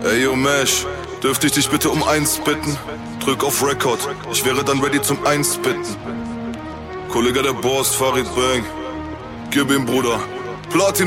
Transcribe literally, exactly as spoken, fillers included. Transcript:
Ey yo Mesh, dürfte ich dich bitte um eins bitten? Drück auf Record, ich wäre dann ready zum Einspitten. Kollege der Boss, Farid Bang, gib ihm Bruder, Platin.